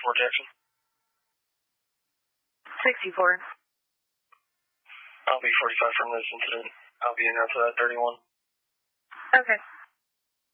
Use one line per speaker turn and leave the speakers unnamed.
64 Jackson.
64.
I'll be 45 from this incident. I'll be in there for that 31.
Okay.